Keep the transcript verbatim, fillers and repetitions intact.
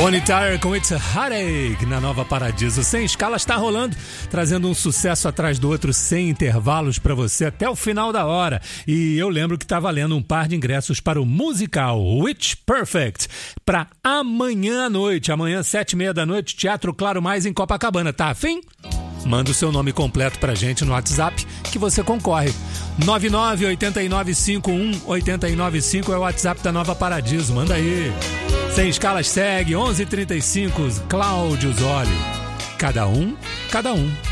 Bonnie Tyler com It's a Heartache na Nova Paradiso. Sem Escala está rolando, trazendo um sucesso atrás do outro, sem intervalos para você até o final da hora. E eu lembro que está valendo um par de ingressos para o musical Witch Perfect para amanhã à noite. Amanhã, sete e meia da noite, Teatro Claro Mais em Copacabana. Tá afim? Manda o seu nome completo pra gente no WhatsApp que você concorre. nove nove oito nove cinco um oito nove cinco é o WhatsApp da Nova Paradiso. Manda aí. Sem Escalas segue onze e trinta e cinco, Cláudio Zoli. Cada um, cada um.